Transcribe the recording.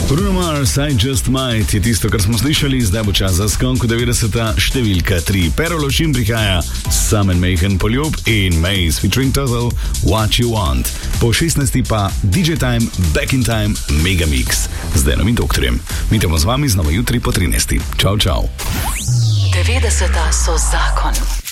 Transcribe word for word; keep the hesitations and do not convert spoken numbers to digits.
Bruno Mars, I Just Might je tisto, kar smo slišali, zdaj bo čas za skonku devetdeseta številka tri. Pero Lošin prihaja, Sam and Mayhem Poljub in Maze featuring Total, What You Want. Po šestnajsti pa D J Time, Back in Time, Megamix z Denom in Doktorjem. Mi temo z vami znova jutri po trinajsti. Čau, čau. devetdeseta so zakon.